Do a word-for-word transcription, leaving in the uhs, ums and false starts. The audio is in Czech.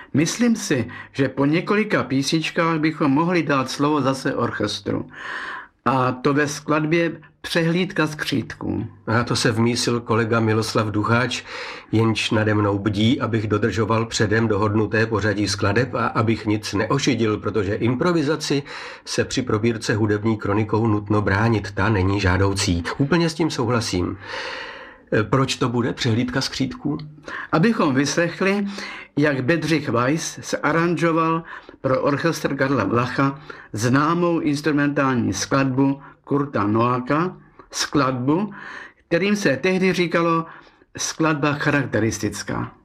Myslím si, že po několika písničkách bychom mohli dát slovo zase orchestru. A to ve skladbě Přehlídka skřítků. A to se vmísil kolega Miloslav Ducháč, jenž nade mnou bdí, abych dodržoval předem dohodnuté pořadí skladeb a abych nic neošidil, protože improvizaci se při probírce hudební kronikou nutno bránit, ta není žádoucí. Úplně s tím souhlasím. Proč to bude Přehlídka skřítků? Abychom vyslechli, jak Bedřich Weiss se aranžoval pro orchestr Karla Vlacha známou instrumentální skladbu Kurta Noaka, skladbu, kterým se tehdy říkalo skladba charakteristická.